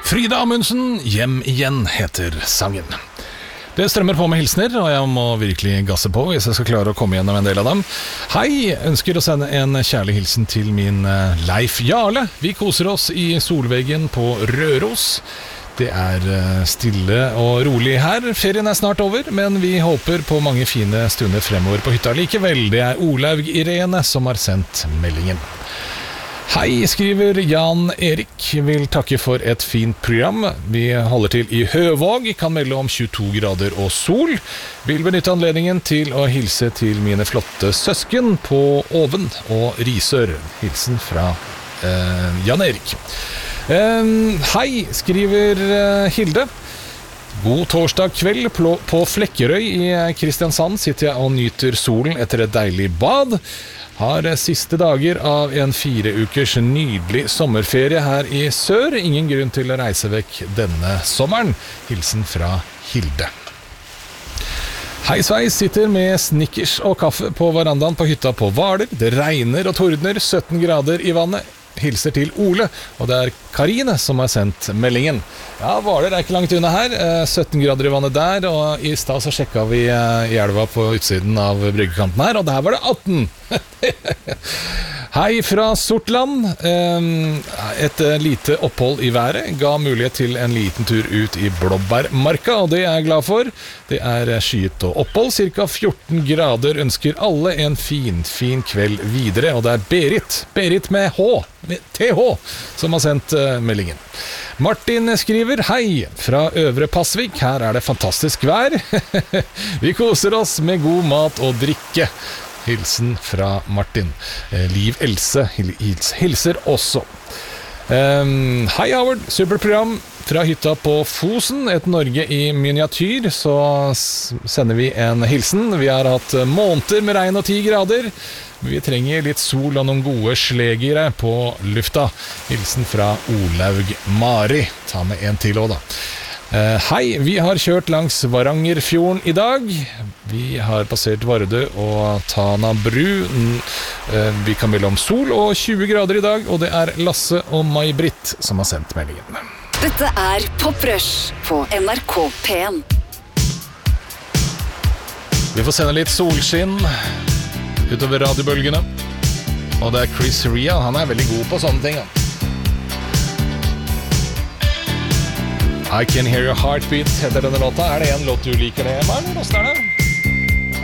Frida Amundsen, Hjem igjen heter sangen. Det strømmer på med hilsner, og jeg må virkelig gasse på hvis jeg skal klare å komme gjennom en del av dem. Hei, ønsker å sende en kjærlig hilsen til min Leif Jarle. Vi koser oss i solveggen på Røros. Det er stille og rolig her. Ferien er snart over, men vi håper på mange fine stunder fremover på hytta likevel. Det er Olaug Irene som har sendt meldingen. Hei, skriver Jan Erik. Vil takke for et fint program. Vi holder til i Høvåg, kan melde om 22 grader og sol. Vil benytte anledningen til å hilse til mine flotte søsken på Oven og Risør. Hilsen fra Jan Erik. Hei, skriver Hilde. God torsdag kveld på Flekkerøy i Kristiansand sitter jeg og nyter solen etter et deilig bad. Har siste dager av en 4 ukers nydelig sommerferie her i sør. Ingen grunn til å reise vekk denne sommeren. Hilsen fra Hilde. Hei sveis, sitter med snickers og kaffe på verandaen på hytta på Hvaler. Det regner og tordner, 17 grader i vannet. Hilser til Ole, og det er Karine som har sendt meldingen. Ja, Hvaler er ikke langt unna her, 17 grader i vannet der, og i stad så sjekket vi i elva på utsiden av bryggekanten her, og der var det 18. Hei fra Sortland. Et lite opphold i været ga mulighet til en liten tur ut i Blåbærmarka, og det er jeg glad for. Det er skyet og opphold, cirka 14 grader, ønsker alle en fin kveld videre, og det er Berit med H, med TH, som har sendt meldingen. Martin skriver, hei fra Øvre Passvik, her er det fantastisk vær. Vi koser oss med god mat og drikke. Hilsen fra Martin. Liv Else hilser også. Hei Howard, superprogram fra hytta på Fosen, et Norge i miniatyr, så sender vi en hilsen. Vi har hatt måneder med regn og 10 grader. Vi trenger litt sol og noen gode slegere på lufta. Hilsen fra Olaug Mari. Ta med en til også da. Hei, vi har kjørt langs Varangerfjorden i dag. Vi har passert Vardø og Tana bru. Vi kan melde om sol og 20 grader i dag, og det er Lasse og May-Britt som har sendt meldingen. Dette er Pop Rush på NRK P1. Vi får sende litt solskinn utover radiobølgene. Og det er Chris Ria, han er veldig god på sånne ting. I Can Hear Your Heartbeat heter denne låta. Er det en låt du liker det, Emma, eller hvordan er det?